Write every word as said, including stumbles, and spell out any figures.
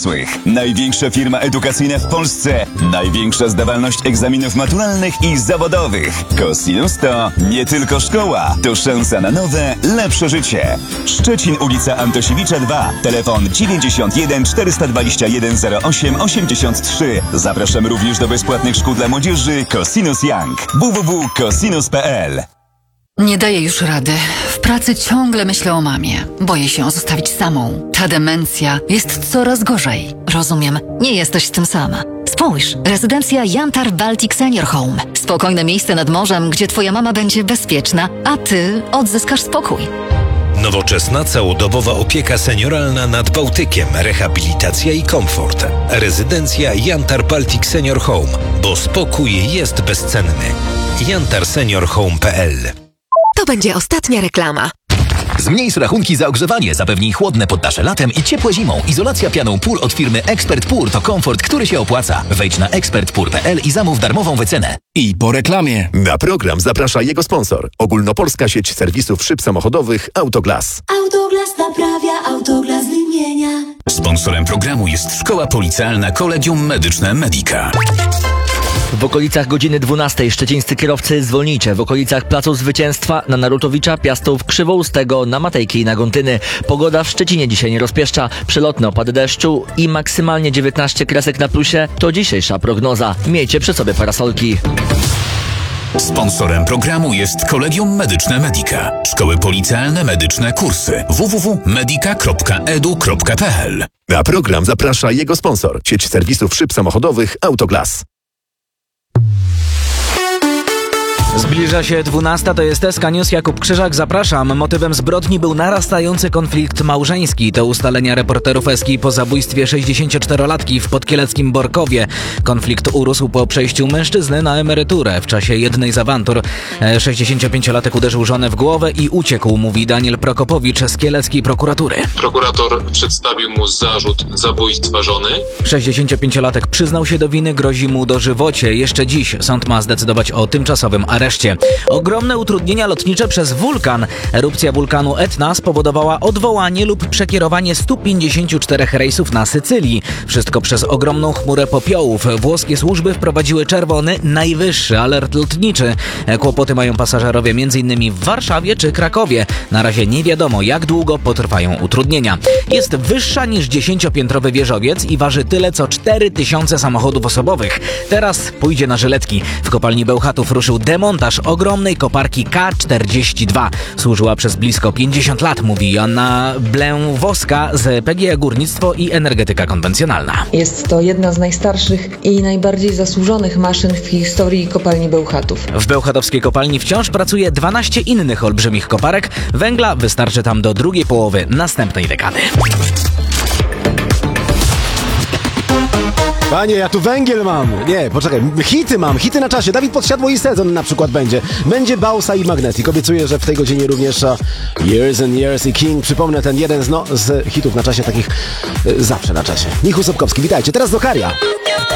dorosłych. Największa firma edukacyjna w Polsce. Największa zdawalność egzaminów maturalnych i zawodowych. Cosinus to nie tylko szkoła, to szansa na nowe, lepsze życie. Szczecin, ulica Antosiewicza dwa. Telefon dziewięćdziesiąt jeden czterysta dwadzieścia jeden zero osiem osiemdziesiąt trzy. Zapraszamy również do bezpłatnych szkół dla młodzieży Cosinus Young. w w w kropka cosinus kropka p l. Nie daję już rady. W pracy ciągle myślę o mamie. Boję się zostawić samą. Ta demencja jest coraz gorzej. Rozumiem. Nie jesteś z tym sama. Spójrz, rezydencja Jantar Baltic Senior Home. Spokojne miejsce nad morzem, gdzie twoja mama będzie bezpieczna, a ty odzyskasz spokój. Nowoczesna, całodobowa opieka senioralna nad Bałtykiem, rehabilitacja i komfort. Rezydencja Jantar Baltic Senior Home, bo spokój jest bezcenny. jantar senior home kropka p l. To będzie ostatnia reklama. Zmniejsz rachunki za ogrzewanie, zapewnij chłodne poddasze latem i ciepłe zimą. Izolacja pianą P U R od firmy Expert P U R to komfort, który się opłaca. Wejdź na ekspert kropka p l i zamów darmową wycenę. I po reklamie. Na program zaprasza jego sponsor. Ogólnopolska sieć serwisów szyb samochodowych Autoglas. Autoglas naprawia, Autoglas wymienia. Sponsorem programu jest Szkoła Policealna Kolegium Medyczne Medica. W okolicach godziny dwunastej szczecińscy kierowcy zwolnicze, w okolicach Placu Zwycięstwa, na Narutowicza, Piastów, Krzywoustego, na Matejki i na Gontyny. Pogoda w Szczecinie dzisiaj nie rozpieszcza, przelotne opady deszczu i maksymalnie dziewiętnaście kresek na plusie to dzisiejsza prognoza. Miejcie przy sobie parasolki. Sponsorem programu jest Kolegium Medyczne Medica. Szkoły Policealne Medyczne Kursy. w w w kropka medica kropka e d u kropka p l. Na program zaprasza jego sponsor. Sieć serwisów szyb samochodowych Autoglas. Zbliża się dwunasta, to jest S K News, Jakub Krzyżak, zapraszam. Motywem zbrodni był narastający konflikt małżeński. To ustalenia reporterów Eski po zabójstwie sześćdziesięcioczterolatki w podkieleckim Borkowie. Konflikt urósł po przejściu mężczyzny na emeryturę. W czasie jednej z awantur sześćdziesięciopięciolatek uderzył żonę w głowę i uciekł, mówi Daniel Prokopowicz z kieleckiej prokuratury. Prokurator przedstawił mu zarzut zabójstwa żony. sześćdziesięciopięciolatek przyznał się do winy, grozi mu dożywocie. Jeszcze dziś sąd ma zdecydować o tymczasowym areszcie. Ogromne utrudnienia lotnicze przez wulkan. Erupcja wulkanu Etna spowodowała odwołanie lub przekierowanie stu pięćdziesięciu czterech rejsów na Sycylii. Wszystko przez ogromną chmurę popiołów. Włoskie służby wprowadziły czerwony, najwyższy alert lotniczy. Kłopoty mają pasażerowie m.in. w Warszawie czy Krakowie. Na razie nie wiadomo, jak długo potrwają utrudnienia. Jest wyższa niż dziesięciopiętrowy wieżowiec i waży tyle co cztery tysiące samochodów osobowych. Teraz pójdzie na żyletki. W kopalni Bełchatów ruszył demontaż ogromnej koparki K czterdzieści dwa. Służyła przez blisko pięćdziesiąt lat, mówi Joanna Blęwowska z P G E Górnictwo i Energetyka Konwencjonalna. Jest to jedna z najstarszych i najbardziej zasłużonych maszyn w historii kopalni Bełchatów. W bełchatowskiej kopalni wciąż pracuje dwanaście innych olbrzymich koparek. Węgla wystarczy tam do drugiej połowy następnej dekady. Panie, ja tu węgiel mam. Nie, poczekaj, hity mam, hity na czasie. Dawid Podsiadło i Sezon na przykład będzie. Będzie Bausa i Magnetic. Obiecuję, że w tej godzinie również Years and Years i King. Przypomnę ten jeden z, no, z hitów na czasie, takich y, zawsze na czasie. Michał Sobkowski, witajcie. Teraz do Karia.